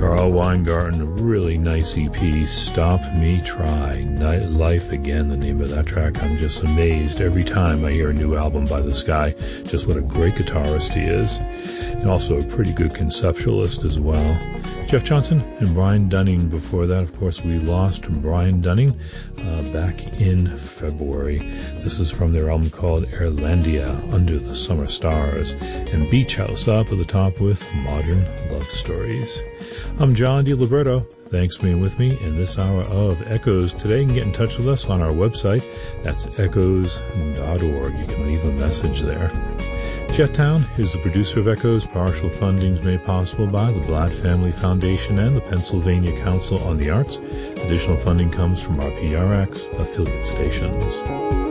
Carl Weingarten, a really nice EP, Stop Me Try, Life Again, the name of that track. I'm just amazed every time I hear a new album by this guy, just what a great guitarist he is, and also a pretty good conceptualist as well. Jeff Johnson and Brian Dunning. Before that, of course, we lost Brian Dunning back in February. This is from their album called Airlandia, Under the Summer Stars, and Beach House up at the top with Modern Love Stories. I'm John DiLiberto. Thanks for being with me in this hour of Echoes. Today you can get in touch with us on our website. That's echoes.org. You can leave a message there. Jeff Town is the producer of Echoes. Partial funding is made possible by the Blatt Family Foundation and the Pennsylvania Council on the Arts. Additional funding comes from our PRX affiliate stations.